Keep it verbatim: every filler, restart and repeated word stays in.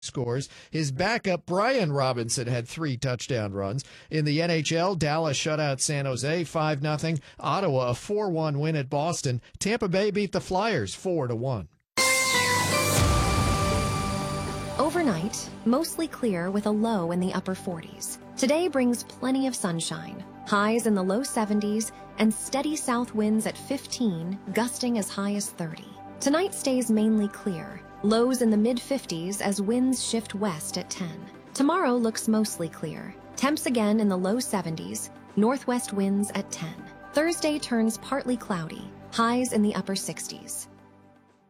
scores. His backup, Brian Robinson, had three touchdown runs. In the N H L, Dallas shut out San Jose five nothing. Ottawa, a four one win at Boston. Tampa Bay beat the Flyers four to one. Overnight, mostly clear with a low in the upper forties. Today brings plenty of sunshine, highs in the low seventies, and steady south winds at fifteen, gusting as high as thirty. Tonight stays mainly clear, lows in the mid fifties as winds shift west at ten. Tomorrow looks mostly clear, temps again in the low seventies, northwest winds at ten. Thursday turns partly cloudy, highs in the upper sixties.